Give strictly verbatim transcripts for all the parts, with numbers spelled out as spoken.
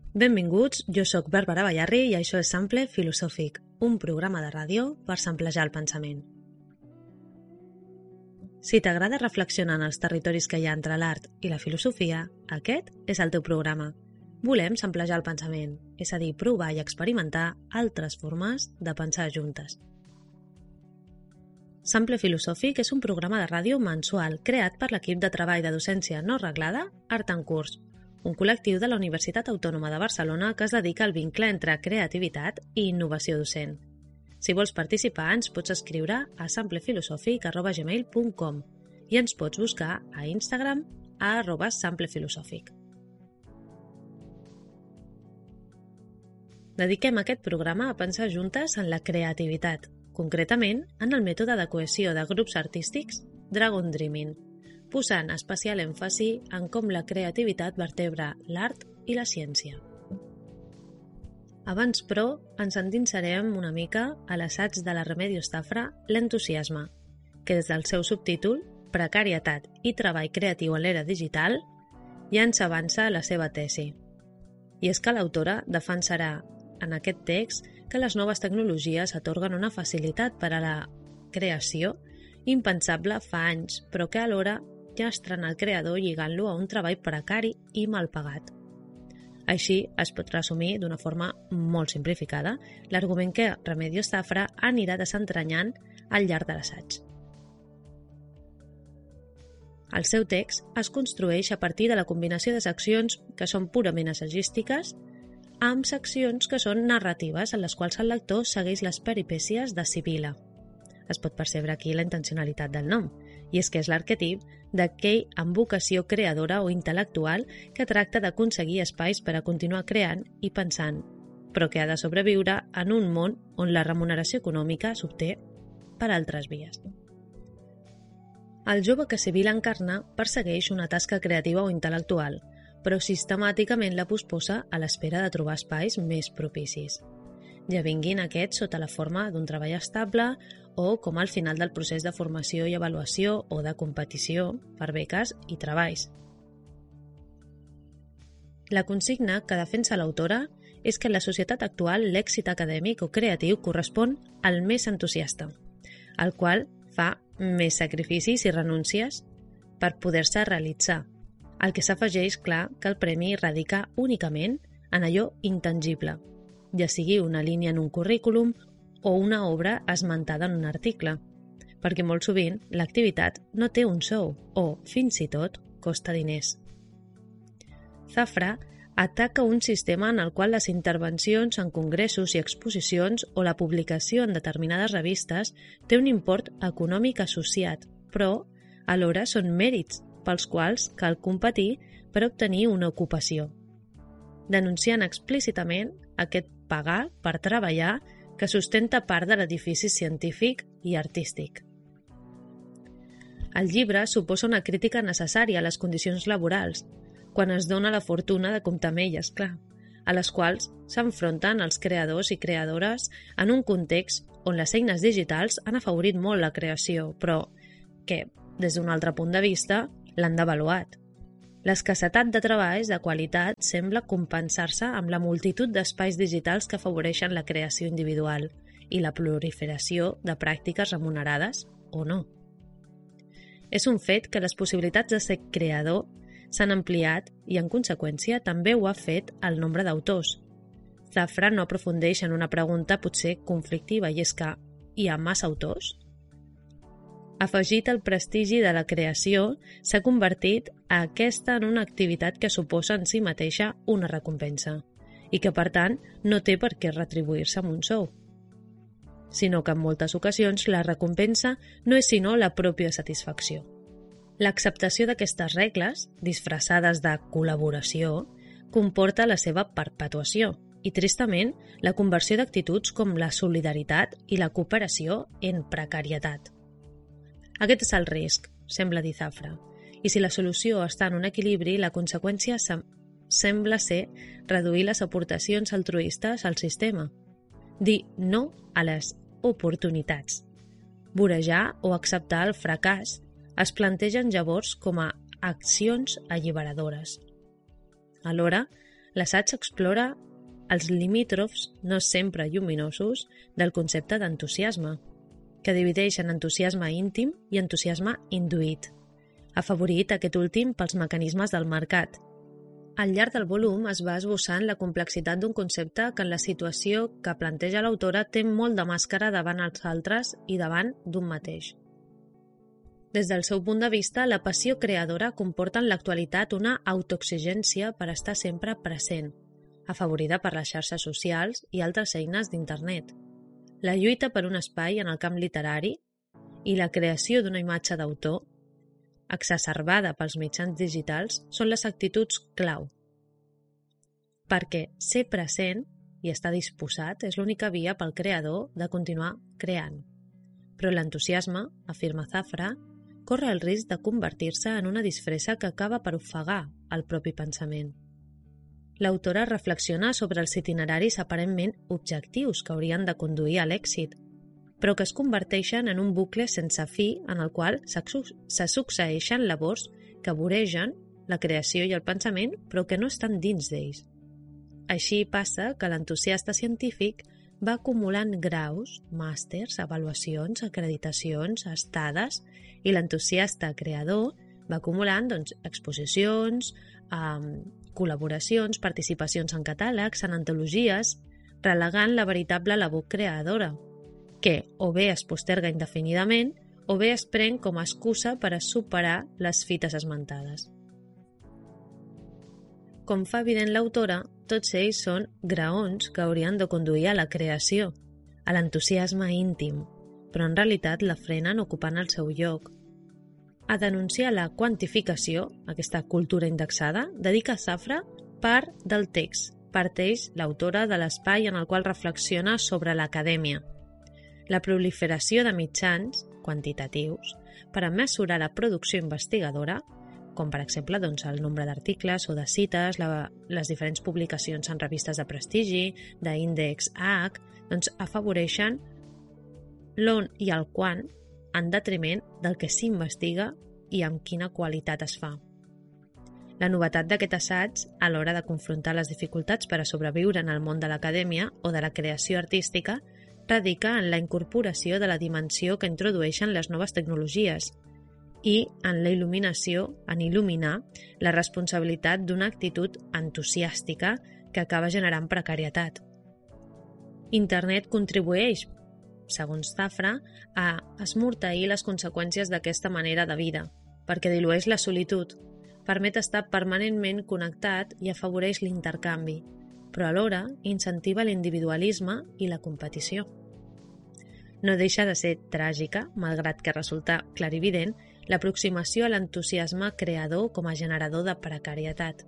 Benvinguts, jo sóc Bàrbara Ballarri i això és Sample Filosòfic, un programa de ràdio per samplejar el pensament. Si t'agrada reflexionar en els territoris que hi ha entre l'art i la filosofia, aquest és el teu programa. Volem samplejar el pensament, és a dir, provar i experimentar altres formes de pensar juntes. Sample Filosòfic és un programa de ràdio mensual creat per l'equip de treball de docència no reglada Art en Curs, un col·lectiu de la Universitat Autònoma de Barcelona que es dedica al vincle entre creativitat i innovació docent. Si vols participar, ens pots escriure a samplefilosòfic arroba gmail punt com i ens pots buscar a Instagram a arroba samplefilosòfic. Dediquem aquest programa a pensar juntes en la creativitat, concretament en el mètode de cohesió de grups artístics Dragon Dreaming, posant especial èmfasi en com la creativitat vertebra l'art i la ciència. Abans, però, ens endinsarem una mica a l'assaig de la Remedios Zafra L'entusiasme, que des del seu subtítol Precarietat i treball creatiu en l'era digital ja ens avança la seva tesi. I és que l'autora defensarà en aquest text que les noves tecnologies atorguen una facilitat per a la creació impensable fa anys, però que alhora ja estrena el creador lligant-lo a un treball precari i mal pagat. Així es pot resumir d'una forma molt simplificada l'argument que Remedios Zafra anirà desentranyant al llarg de l'assaig. El seu text es construeix a partir de la combinació de seccions que són purament assagístiques amb seccions que són narratives en les quals el lector segueix les peripècies de Sibila. Es pot percebre aquí la intencionalitat del nom, i és que és l'arquetip d'aquell amb vocació creadora o intel·lectual que tracta d'aconseguir espais per a continuar creant i pensant, però que ha de sobreviure en un món on la remuneració econòmica s'obté per altres vies. El jove que Sibila encarna persegueix una tasca creativa o intel·lectual, però sistemàticament la posposa a l'espera de trobar espais més propicis. Ja vinguin aquests sota la forma d'un treball estable o com al final del procés de formació i avaluació o de competició per beques i treballs. La consigna que defensa l'autora és que en la societat actual l'èxit acadèmic o creatiu correspon al més entusiasta, el qual fa més sacrificis i renúncies per poder-se realitzar, el que s'afegeix clar que el premi radica únicament en allò intangible, ja sigui una línia en un currículum o una obra esmentada en un article, perquè molt sovint l'activitat no té un sou o, fins i tot, costa diners. Zafra ataca un sistema en el qual les intervencions en congressos i exposicions o la publicació en determinades revistes té un import econòmic associat, però alhora són mèrits pels quals cal competir per obtenir una ocupació, denunciant explícitament aquest pagar per treballar que sustenta part de l'edifici científic i artístic. El llibre suposa una crítica necessària a les condicions laborals, quan es dona la fortuna de comptar amb elles, clar, a les quals s'enfronten els creadors i creadores en un context on les eines digitals han afavorit molt la creació, però que, des d'un altre punt de vista, l'han devaluat. L'escassetat de treballs de qualitat sembla compensar-se amb la multitud d'espais digitals que afavoreixen la creació individual i la proliferació de pràctiques remunerades o no. És un fet que les possibilitats de ser creador s'han ampliat i, en conseqüència, també ho ha fet el nombre d'autors. Zafra no aprofundeix en una pregunta potser conflictiva, i és que hi ha massa autors? Afegit el prestigi de la creació, s'ha convertit a aquesta en una activitat que suposa en si mateixa una recompensa i que, per tant, no té per què retribuir-se amb un sou, sinó que en moltes ocasions la recompensa no és sinó la pròpia satisfacció. L'acceptació d'aquestes regles, disfressades de col·laboració, comporta la seva perpetuació i, tristament, la conversió d'actituds com la solidaritat i la cooperació en precarietat. Aquest és el risc, sembla dir Zafra, i si la solució està en un equilibri, la conseqüència sem sembla ser reduir les aportacions altruistes al sistema, dir no a les oportunitats, vorejar o acceptar el fracàs es plantegen llavors com a accions alliberadores. Alhora, L'assaig explora els limítrofs no sempre lluminosos del concepte d'entusiasme, que divideix en entusiasme íntim i entusiasme induït, afavorit aquest últim pels mecanismes del mercat. Al llarg del volum es va esbossant la complexitat d'un concepte que en la situació que planteja l'autora té molt de màscara davant els altres i davant d'un mateix. Des del seu punt de vista, la passió creadora comporta en l'actualitat una autoexigència per estar sempre present, afavorida per les xarxes socials i altres eines d'internet. La lluita per un espai en el camp literari i la creació d'una imatge d'autor, exacerbada pels mitjans digitals, són les actituds clau. Perquè ser present i estar disposat és l'única via pel creador de continuar creant. Però l'entusiasme, afirma Zafra, corre el risc de convertir-se en una disfressa que acaba per ofegar el propi pensament. L'autora reflexiona sobre els itineraris aparentment objectius que haurien de conduir a l'èxit, però que es converteixen en un bucle sense fi en el qual se succeeixen labors que voregen la creació i el pensament, però que no estan dins d'ells. Així passa que l'entusiasta científic va acumulant graus, màsters, avaluacions, acreditacions, estades, i l'entusiasta creador va acumulant doncs, exposicions, eh, col·laboracions, participacions en catàlegs, en antologies, relegant la veritable labor creadora, que o bé es posterga indefinidament o bé es pren com a excusa per a superar les fites esmentades. Com fa evident l'autora, tots ells són graons que haurien de conduir a la creació, a l'entusiasme íntim, però en realitat la frenen ocupant el seu lloc. A denunciar la quantificació, aquesta cultura indexada, dedica Zafra part del text. Parteix l'autora de l'espai en el qual reflexiona sobre l'acadèmia. La proliferació de mitjans quantitatius per a mesurar la producció investigadora, com per exemple doncs, el nombre d'articles o de cites, la, les diferents publicacions en revistes de prestigi, d'índex H, doncs afavoreixen l'on i el quan en detriment del que s'investiga i amb quina qualitat es fa. La novetat d'aquest assaig, a l'hora de confrontar les dificultats per a sobreviure en el món de l'acadèmia o de la creació artística, radica en la incorporació de la dimensió que introdueixen les noves tecnologies i en la il·luminació, en il·luminar la responsabilitat d'una actitud entusiàstica que acaba generant precarietat. Internet contribueix, segons Zafra, a esmorteir les conseqüències d'aquesta manera de vida, perquè dilueix la solitud, permet estar permanentment connectat i afavoreix l'intercanvi, però alhora incentiva l'individualisme i la competició. No deixa de ser tràgica, malgrat que resulta clarivident, l'aproximació a l'entusiasme creador com a generador de precarietat.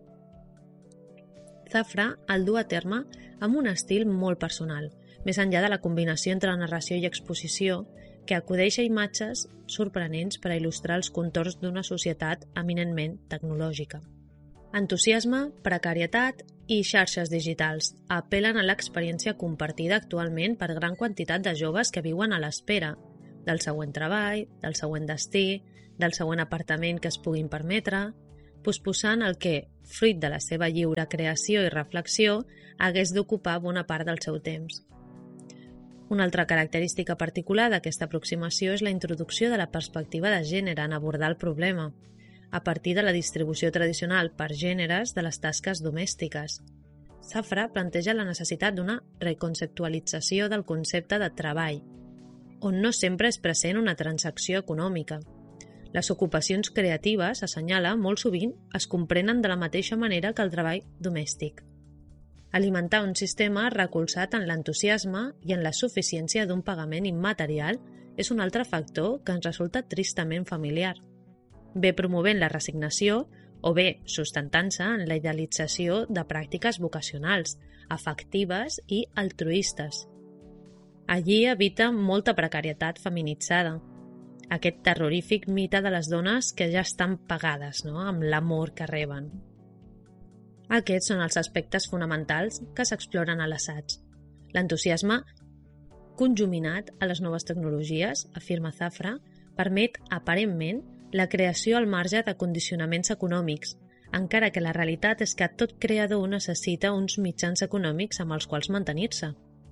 Zafra el du a terme amb un estil molt personal, més enllà de la combinació entre narració i exposició, que acudeix a imatges sorprenents per a il·lustrar els contorns d'una societat eminentment tecnològica. Entusiasme, precarietat i xarxes digitals apel·len a l'experiència compartida actualment per gran quantitat de joves que viuen a l'espera del següent treball, del següent destí, del següent apartament que es puguin permetre, posposant el que, fruit de la seva lliure creació i reflexió, hagués d'ocupar bona part del seu temps. Una altra característica particular d'aquesta aproximació és la introducció de la perspectiva de gènere en abordar el problema, a partir de la distribució tradicional per gèneres de les tasques domèstiques. Zafra planteja la necessitat d'una reconceptualització del concepte de treball, on no sempre és present una transacció econòmica. Les ocupacions creatives, assenyala, molt sovint es comprenen de la mateixa manera que el treball domèstic. Alimentar un sistema recolzat en l'entusiasme i en la suficiència d'un pagament immaterial és un altre factor que ens resulta tristament familiar, bé promovent la resignació o bé sustentant-se en la idealització de pràctiques vocacionals, afectives i altruistes. Allí habita molta precarietat feminitzada, aquest terrorífic mite de les dones que ja estan pagades, no?, amb l'amor que reben. Aquests són els aspectes fonamentals que s'exploren a l'assaig. L'entusiasme conjuminat a les noves tecnologies, afirma Zafra, permet, aparentment, la creació al marge de condicionaments econòmics, encara que la realitat és que tot creador necessita uns mitjans econòmics amb els quals mantenir-se.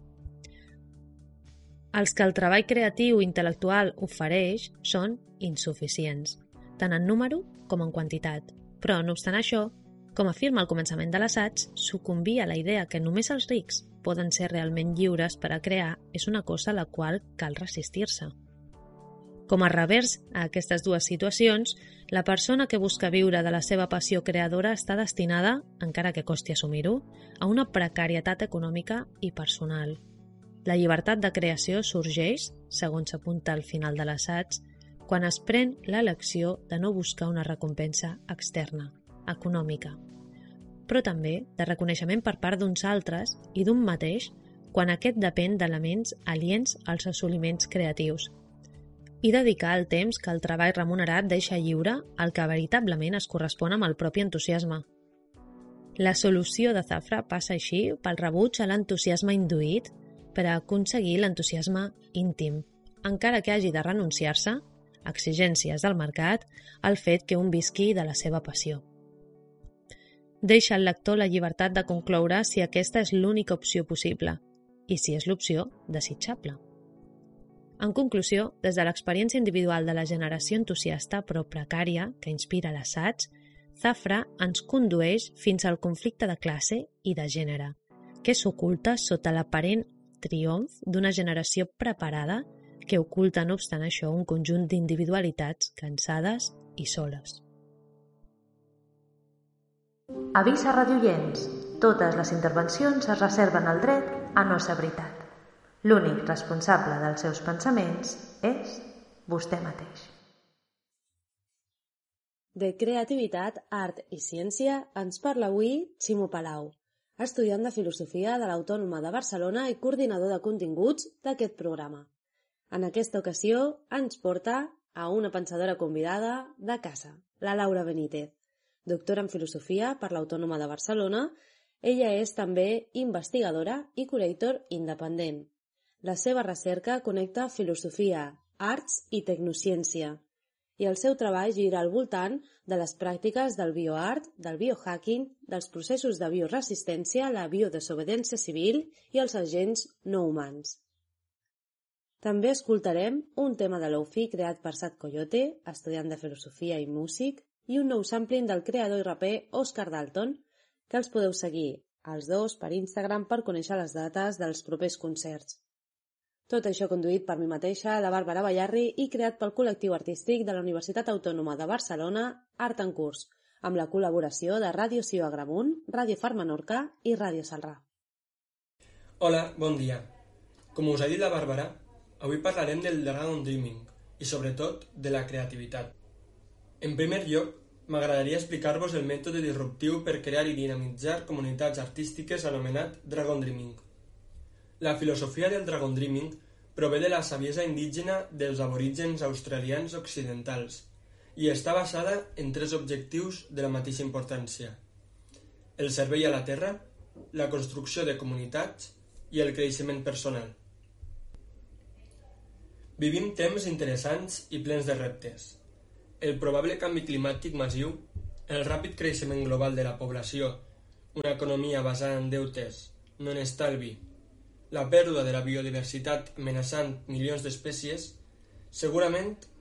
Els que el treball creatiu i intel·lectual ofereix són insuficients, tant en número com en quantitat. Però, no obstant això, com afirma al començament de l'assaig, sucumbir a la idea que només els rics poden ser realment lliures per a crear és una cosa a la qual cal resistir-se. Com a revers a aquestes dues situacions, la persona que busca viure de la seva passió creadora està destinada, encara que costi assumir-ho, a una precarietat econòmica i personal. La llibertat de creació sorgeix, segons s'apunta al final de l'assaig, quan es pren l'elecció de no buscar una recompensa externa, econòmica, però també de reconeixement per part d'uns altres i d'un mateix quan aquest depèn d'elements aliens als assoliments creatius, i dedicar el temps que el treball remunerat deixa lliure al que veritablement es correspon amb el propi entusiasme. La solució de Zafra passa així pel rebuig a l'entusiasme induït per a aconseguir l'entusiasme íntim, encara que hagi de renunciar-se, exigències del mercat, al fet que un visqui de la seva passió. Deixa al lector la llibertat de concloure si aquesta és l'única opció possible i si és l'opció desitjable. En conclusió, des de l'experiència individual de la generació entusiasta però precària que inspira l'assaig, Zafra ens condueix fins al conflicte de classe i de gènere, que s'oculta sota l'aparent triomf d'una generació preparada que oculta, no obstant això, un conjunt d'individualitats cansades i soles. Avís a radioients. Totes les intervencions es reserven el dret a no ser veritat. L'únic responsable dels seus pensaments és vostè mateix. De creativitat, art i ciència ens parla avui Ximo Palau, estudiant de Filosofia de l'Autònoma de Barcelona i coordinador de continguts d'aquest programa. En aquesta ocasió ens porta a una pensadora convidada de casa, la Laura Benítez. Doctora en Filosofia per l'Autònoma de Barcelona, ella és també investigadora i curator independent. La seva recerca connecta filosofia, arts i tecnociència, i el seu treball gira al voltant de les pràctiques del bioart, del biohacking, dels processos de bioresistència, la biodesobediència civil i els agents no humans. També escoltarem un tema de lo-fi creat per Sat Coyote, estudiant de filosofia i músic, i un nou sampling del creador i raper Oscar Dalton, que els podeu seguir els dos per Instagram per conèixer les dates dels propers concerts. Tot això conduït per mi mateixa, la Bàrbara Ballarri, i creat pel col·lectiu artístic de la Universitat Autònoma de Barcelona, Art en Curs, amb la col·laboració de Ràdio Sió Agramunt, Ràdio Far Menorca i Ràdio Salrà. Hola, bon dia. Com us ha dit la Bàrbara, avui parlarem del Dragon Dreaming i, sobretot, de la creativitat. En primer lloc, m'agradaria explicar-vos el mètode disruptiu per crear i dinamitzar comunitats artístiques anomenat Dragon Dreaming. La filosofia del Dragon Dreaming prové de la saviesa indígena dels aborígens australians occidentals i està basada en tres objectius de la mateixa importància: el servei a la terra, la construcció de comunitats i el creixement personal. Vivim temps interessants i plens de reptes. El probable canvi climàtic massiu, el ràpid creixement global de la població, una economia basada en deutes, no en estalvi, la pèrdua de la biodiversitat amenaçant milions d'espècies, segurament